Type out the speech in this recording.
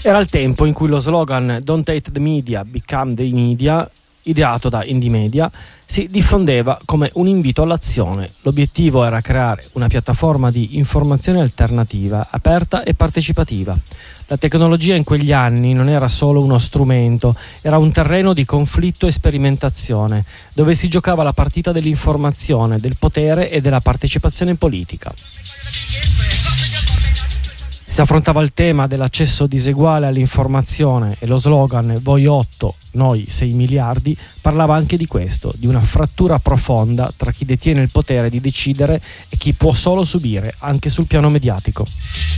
Era il tempo in cui lo slogan "Don't hate the media, become the media", ideato da Indymedia, si diffondeva come un invito all'azione. L'obiettivo era creare una piattaforma di informazione alternativa, aperta e partecipativa. La tecnologia in quegli anni non era solo uno strumento, era un terreno di conflitto e sperimentazione, dove si giocava la partita dell'informazione, del potere e della partecipazione politica. Si affrontava il tema dell'accesso diseguale all'informazione e lo slogan "Voi 8, noi 6 miliardi" parlava anche di questo, di una frattura profonda tra chi detiene il potere di decidere e chi può solo subire, anche sul piano mediatico.